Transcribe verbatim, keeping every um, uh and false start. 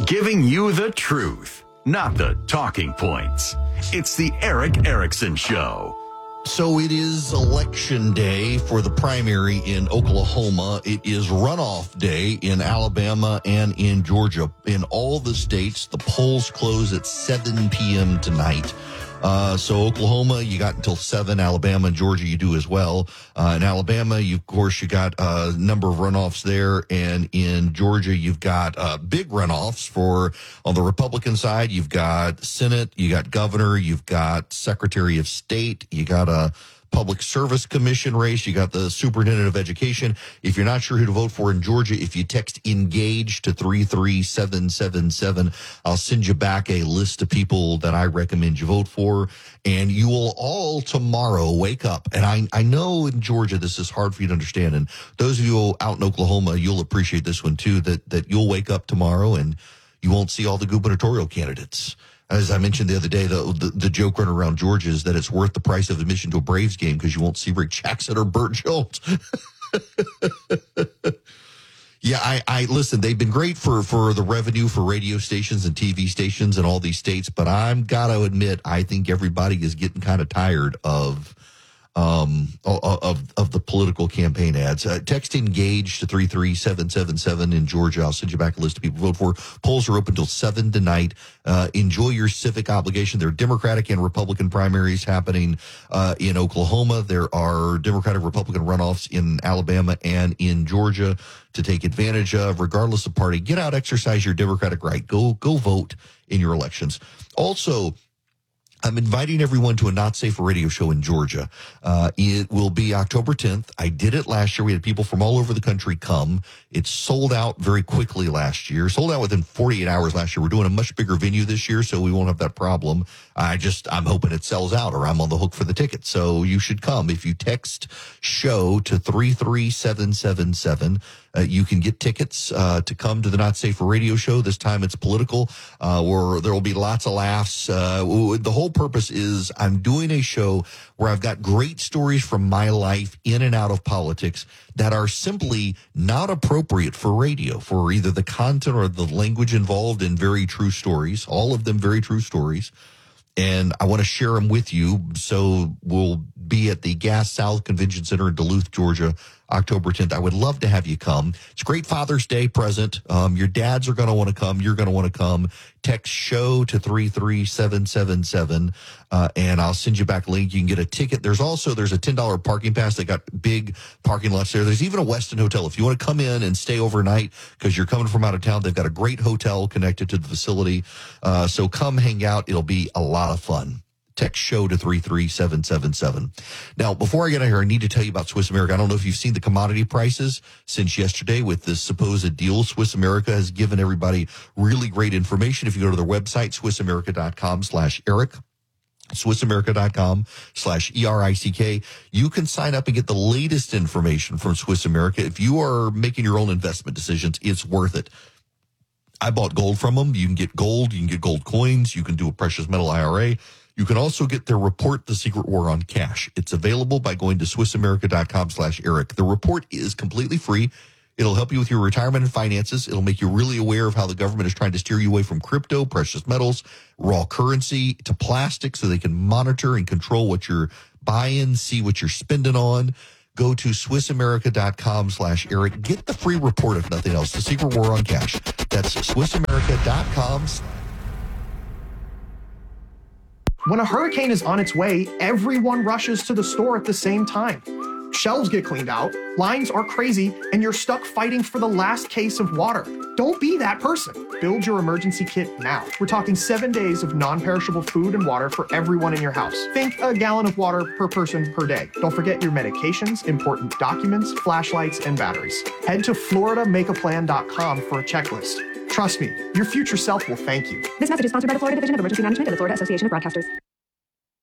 Giving you the truth, not the talking points. It's the Erick Erickson Show. So it is election day for the primary in Oklahoma. It is runoff day in Alabama and in Georgia. In all the states, the polls close at seven p.m. tonight. Uh, so Oklahoma, you got until seven. Alabama and Georgia, you do as well. Uh, in Alabama, you, of course, you got a number of runoffs there. And in Georgia, you've got uh, big runoffs for, on the Republican side, you've got Senate, you got governor, you've got Secretary of State, you got a Public Service Commission race. You got the Superintendent of Education. If you're not sure who to vote for in Georgia, if you text ENGAGE to three three seven seven seven, I'll send you back a list of people that I recommend you vote for. And you will all tomorrow wake up. And I, I know in Georgia this is hard for you to understand. And those of you out in Oklahoma, you'll appreciate this one too, that, that you'll wake up tomorrow and you won't see all the gubernatorial candidates. As I mentioned the other day, the, the the joke running around Georgia is that it's worth the price of admission to a Braves game because you won't see Rick Jackson or Burt Jones. Yeah, I, I listen, they've been great for, for the revenue for radio stations and T V stations in all these states, but I'm got to admit, I think everybody is getting kind of tired of um of of the political campaign ads. Uh, text ENGAGE to three three seven seven seven in Georgia. I'll send you back a list of people to vote for. Polls are open till seven tonight. Uh, enjoy your civic obligation. There are Democratic and Republican primaries happening uh, in Oklahoma. There are Democratic Republican runoffs in Alabama and in Georgia to take advantage of, regardless of party. Get out, exercise your Democratic right. Go go vote in your elections. Also, I'm inviting everyone to a Not Safe for Radio show in Georgia. Uh, it will be October tenth. I did it last year. We had people from all over the country come. It sold out very quickly last year. Sold out within forty-eight hours last year. We're doing a much bigger venue this year, so we won't have that problem. I just, I'm hoping it sells out or I'm on the hook for the ticket. So you should come. If you text show to three three seven seven seven, uh, you can get tickets uh, to come to the Not Safe for Radio show. This time it's political, uh, where there will be lots of laughs. Uh, the whole purpose is I'm doing a show where I've got great stories from my life in and out of politics that are simply not appropriate for radio, for either the content or the language involved in very true stories, all of them very true stories. And I want to share them with you. So we'll be at the Gas South Convention Center in Duluth, Georgia, October tenth. I would love to have you come. It's a great Father's Day present. Um, your dads are going to want to come. You're going to want to come. Text show to three three seven seven seven, uh, and I'll send you back a link. You can get a ticket. There's also, there's a ten dollars parking pass. They got big parking lots there. There's even a Westin Hotel. If you want to come in and stay overnight because you're coming from out of town, they've got a great hotel connected to the facility. Uh, so come hang out. It'll be a lot of fun. Text show to three three seven seven seven. Now, before I get out here, I need to tell you about Swiss America. I don't know if you've seen the commodity prices since yesterday with this supposed deal. Swiss America has given everybody really great information. If you go to their website, swiss america dot com slash Eric, swiss america dot com slash E R I C K, you can sign up and get the latest information from Swiss America. If you are making your own investment decisions, it's worth it. I bought gold from them. You can get gold. You can get gold coins. You can do a precious metal I R A. You can also get their report, The Secret War on Cash. It's available by going to swiss america dot com slash Eric. The report is completely free. It'll help you with your retirement and finances. It'll make you really aware of how the government is trying to steer you away from crypto, precious metals, raw currency, to plastic so they can monitor and control what you're buying, see what you're spending on. Go to swiss america dot com slash Eric. Get the free report, if nothing else, The Secret War on Cash. That's swiss america dot com. When a hurricane is on its way, everyone rushes to the store at the same time. Shelves get cleaned out, lines are crazy, and you're stuck fighting for the last case of water. Don't be that person. Build your emergency kit now. We're talking seven days of non-perishable food and water for everyone in your house. Think a gallon of water per person per day. Don't forget your medications, important documents, flashlights, and batteries. Head to florida make a plan dot com for a checklist. Trust me, your future self will thank you. This message is sponsored by the Florida Division of Emergency Management and the Florida Association of Broadcasters.